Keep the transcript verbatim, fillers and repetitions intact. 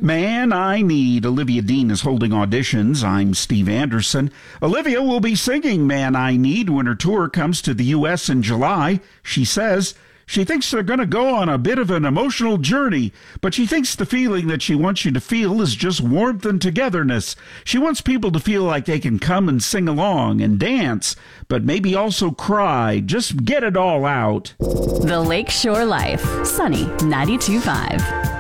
Man I Need. Olivia Dean is holding auditions. I'm Steve Anderson. Olivia will be singing Man I Need when her tour comes to the U S in July. She says she thinks they're going to go on a bit of an emotional journey, but she thinks the feeling that she wants you to feel is just warmth and togetherness. She wants people to feel like they can come and sing along and dance, but maybe also cry. Just get it all out. The Lakeshore Life. Sunny ninety-two point five.